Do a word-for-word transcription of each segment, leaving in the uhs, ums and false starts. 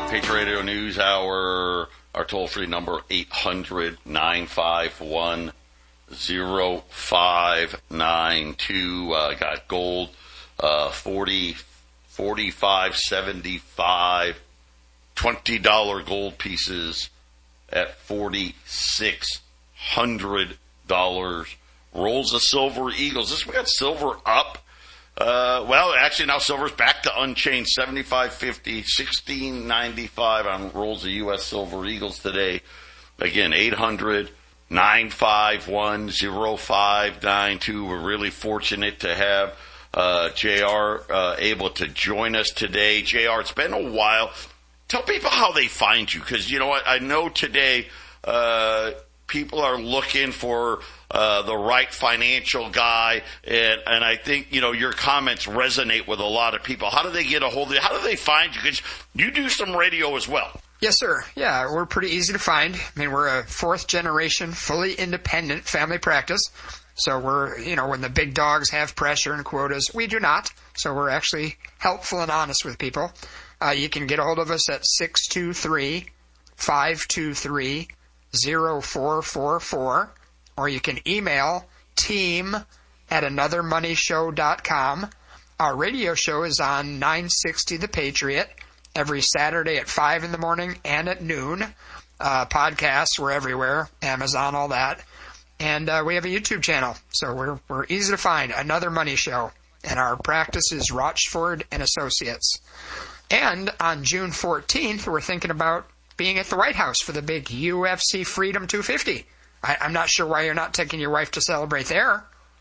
Patriot Radio News Hour, our toll-free number, eight hundred, nine five one, oh five nine two. Uh, got gold, uh, forty, forty-five seventy-five, twenty dollars gold pieces at forty-six hundred dollars. Rolls of Silver Eagles. This, we got silver up. Uh, well, actually, now silver's back to unchanged, seventy-five fifty, sixteen ninety-five on rolls of U S Silver Eagles today. Again, eight hundred, nine five one, oh five nine two. We're really fortunate to have uh, J R uh, able to join us today. J R, it's been a while. Tell people how they find you, because, you know what, I know today uh, people are looking for Uh, the right financial guy, and, and I think, you know, your comments resonate with a lot of people. How do they get a hold of you? How do they find you? Because you do some radio as well. Yes, sir. Yeah, we're pretty easy to find. I mean, we're a fourth generation, fully independent family practice. So we're, you know, when the big dogs have pressure and quotas, we do not. So we're actually helpful and honest with people. Uh, you can get a hold of us at six two three, five two three, oh four four four. Or you can email team at another money show dot com. Our radio show is on nine sixty The Patriot every Saturday at five in the morning and at noon. Uh, podcasts, we're everywhere, Amazon, all that. And uh, we have a YouTube channel, so we're we're easy to find, Another Money Show. And our practice is Rochford and Associates. And on June fourteenth, we're thinking about being at the White House for the big U F C Freedom two fifty. I, I'm not sure why you're not taking your wife to celebrate there.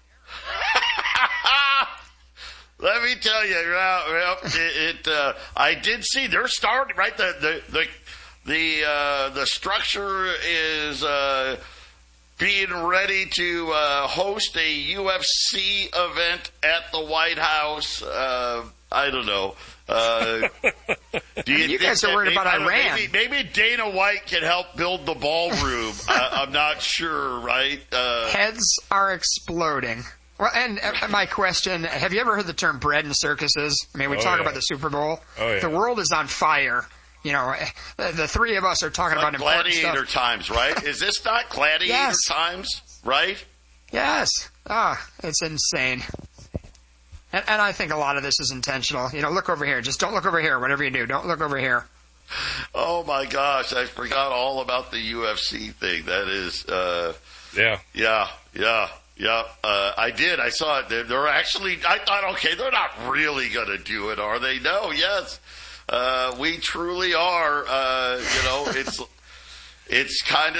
Let me tell you, well, it, it uh, I did see they're starting right. The the the the, uh, the structure is uh, being ready to uh, host a U F C event at the White House. Uh, I don't know. Uh, do you, you guys are worried maybe, about Iran. Maybe, maybe Dana White can help build the ballroom. I, I'm not sure, right? Uh, Heads are exploding. Well, and uh, my question, have you ever heard the term bread and circuses? I mean, we oh, talk yeah. about the Super Bowl. Oh, yeah. The world is on fire. You know, the, the three of us are talking like about important Gladiator stuff. times, right? Is this not Gladiator Yes. times, right? Yes. Ah, it's insane. And, and I think a lot of this is intentional. You know, look over here. Just don't look over here. Whatever you do, don't look over here. Oh, my gosh. I forgot all about the U F C thing. That is, uh, Yeah. yeah, yeah, yeah. Uh, I did. I saw it. They're, they're actually, I thought, okay, they're not really going to do it, are they? No, yes. Uh, we truly are. Uh, you know, it's, it's kind of